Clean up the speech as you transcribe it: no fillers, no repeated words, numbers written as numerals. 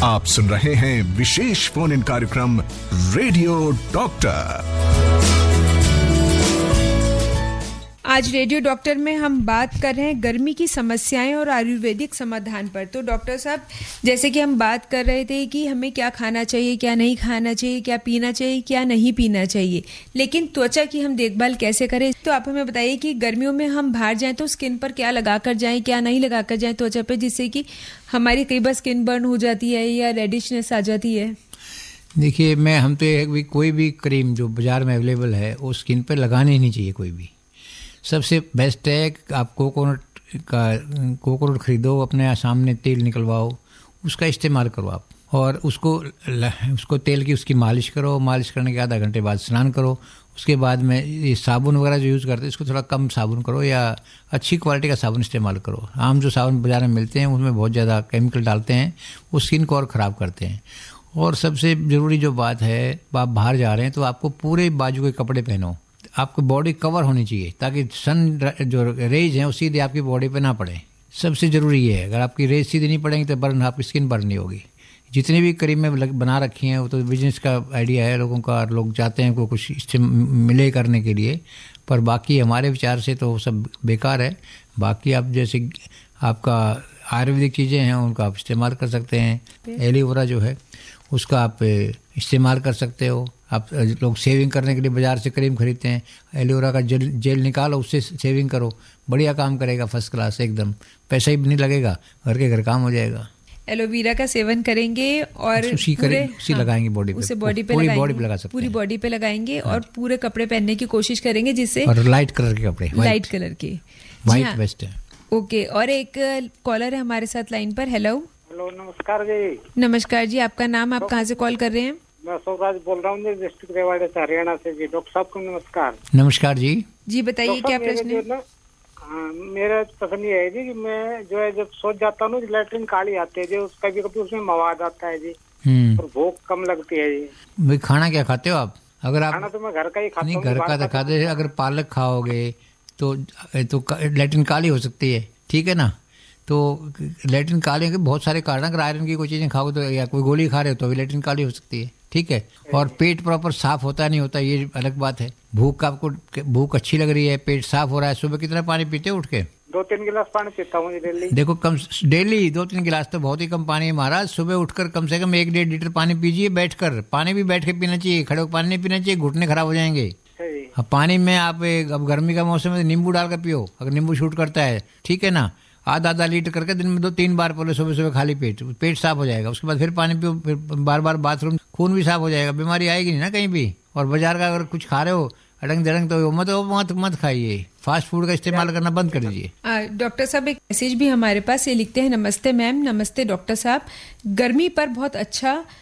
आप सुन रहे हैं विशेष फोन इन कार्यक्रम रेडियो डॉक्टर। आज रेडियो डॉक्टर में हम बात कर रहे हैं गर्मी की समस्याएं और आयुर्वेदिक समाधान पर। तो डॉक्टर साहब, जैसे कि हम बात कर रहे थे कि हमें क्या खाना चाहिए, क्या नहीं खाना चाहिए, क्या पीना चाहिए, क्या नहीं पीना चाहिए, लेकिन त्वचा की हम देखभाल कैसे करें। तो आप हमें बताइए कि गर्मियों में हम बाहर जाएं तो स्किन पर क्या लगा कर जाएं, क्या नहीं लगा कर जाएं त्वचा पर, जिससे कि हमारी कई बार स्किन बर्न हो जाती है या रेडिशनेस आ जाती है। देखिए, हम तो कोई भी क्रीम जो बाज़ार में अवेलेबल है वो स्किन पर लगानी ही नहीं चाहिए कोई भी। सबसे बेस्ट है कि आप कोकोनट खरीदो, अपने सामने तेल निकलवाओ, उसका इस्तेमाल करो आप, और उसको तेल की उसकी मालिश करो। मालिश करने के आधा घंटे बाद स्नान करो। उसके बाद में ये साबुन वगैरह जो यूज़ करते हैं इसको थोड़ा कम साबुन करो या अच्छी क्वालिटी का साबुन इस्तेमाल करो। आम जो साबुन बाज़ार में मिलते हैं उसमें बहुत ज़्यादा केमिकल डालते हैं, वो स्किन को और ख़राब करते हैं। और सबसे ज़रूरी जो बात है, आप बाहर जा रहे हैं तो आपको पूरे बाजू के कपड़े पहनो, आपकी बॉडी कवर होनी चाहिए ताकि सन जो रेज हैं वो सीधे आपकी बॉडी पे ना पड़े। सबसे ज़रूरी ये है, अगर आपकी रेज सीधे नहीं पड़ेंगी तो बर्न, आपकी स्किन बर्न नहीं होगी। जितनी भी क्रीमें बना रखी हैं वो तो बिजनेस का आइडिया है लोगों का, लोग चाहते हैं को कुछ इससे मिले करने के लिए, पर बाकी हमारे विचार से तो सब बेकार है। बाकी आप जैसे आपका आयुर्वेदिक चीज़ें हैं उनका आप इस्तेमाल कर सकते हैं। एलोवेरा जो है उसका आप इस्तेमाल कर सकते हो। आप लोग शेविंग करने के लिए बाज़ार से क्रीम खरीदते हैं, एलोवेरा का जेल निकालो, उससे शेविंग करो, बढ़िया काम करेगा, फर्स्ट क्लास एकदम। पैसा ही नहीं लगेगा, घर काम हो जाएगा। एलोवेरा का सेवन करेंगे और उसी लगाएंगे बॉडी पे, उसे बॉडी पे लगा सकते हैं, पूरी बॉडी पे लगाएंगे। और पूरे कपड़े पहनने की कोशिश करेंगे, जिससे और लाइट कलर के कपड़े, लाइट कलर के, व्हाइट बेस्ट है। ओके, और एक कॉलर है हमारे साथ लाइन पर। हेलो, नमस्कार जी। नमस्कार जी, आपका नाम, आप कहाँ से कॉल कर रहे हैं? मैं स्वराज बोल रहा हूँ जी, डिस्ट्रिक्ट रेवाड़ी से, हरियाणा से जी। डॉक्टर साहब को नमस्कार। नमस्कार जी। जी बताइए, क्या प्रश्न है? हाँ, मेरा प्रश्न ये है जी कि मैं जो है जब सोच जाता हूँ लैट्रिन काली आती है जी, कभी कभी उसमें मवाद आता है जी, और भूख कम लगती है जी। भाई खाना क्या खाते हो आप? अगर आप खाना तो मैं घर का ही खाता हूँ। घर का तो खाते हैं। अगर पालक खाओगे तो लैट्रिन काली हो सकती है, ठीक है ना। तो लैट्रिन काली के बहुत सारे कारण, अगर आयरन की कोई चीज़ें खाओगे तो, या कोई गोली खा रहे हो तो भी लैट्रिन काली हो सकती है, ठीक है। और पेट प्रॉपर साफ होता नहीं होता, ये अलग बात है। आपको भूख अच्छी लग रही है, पेट साफ हो रहा है, सुबह कितना पानी पीते हो उठ के? 2-3 गिलास पानी पीता हूँ डेली। देखो, डेली 2-3 गिलास तो बहुत ही कम पानी है महाराज। सुबह उठकर कम से कम 1-1.5 लीटर पानी पीजिए बैठकर। पानी भी बैठ के पीना चाहिए, खड़े होकर पानी नहीं पीना चाहिए, घुटने खराब हो जाएंगे। अब पानी में आप अब गर्मी का मौसम है, नींबू डाल कर पियो, अगर नींबू शूट करता है, ठीक है ना। आधा लीटर करके दिन में 2-3 बार, पहले सुबह खाली पेट साफ हो जाएगा। उसके बाद फिर पानी पियो, फिर बार बाथरूम, खून भी साफ हो जाएगा, बीमारी आएगी नहीं ना कहीं भी। और बाजार का अगर कुछ खा रहे हो अड़ंग दड़ंग तो मत खाइए, फास्ट फूड का इस्तेमाल करना बंद कर दीजिए। डॉक्टर साहब, एक मैसेज भी हमारे पास ये लिखते हैं। नमस्ते मैम। नमस्ते डॉक्टर साहब, गर्मी पर बहुत अच्छा